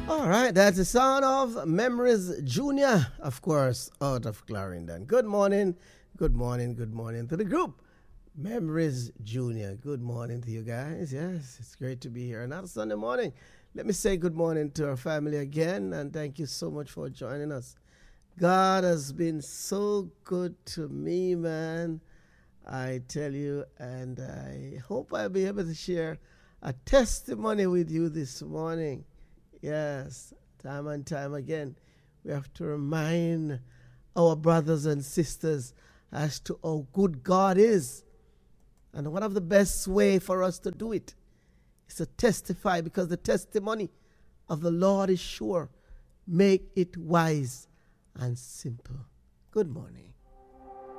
All right, that's the sound of Memories Junior, of course, out of Clarendon. Good morning to the group. Memories Junior, good morning to you guys. Yes, it's great to be here. Another Sunday morning. Let me say good morning to our family again, and thank you so much for joining us. God has been so good to me, man. I tell you, and I hope I'll be able to share a testimony with you this morning. Yes, time and time again, we have to remind our brothers and sisters as to how good God is. And one of the best way for us to do it is to testify, because the testimony of the Lord is sure. Make it wise and simple. Good morning.